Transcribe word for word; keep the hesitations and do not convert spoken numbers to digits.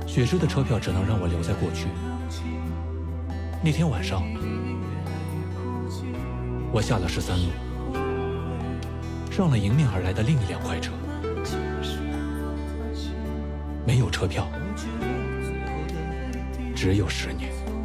雪芝的车票只能让我留在过去。那天晚上，我下了十三路，上了迎面而来的另一辆快车。没有车票，只有十年。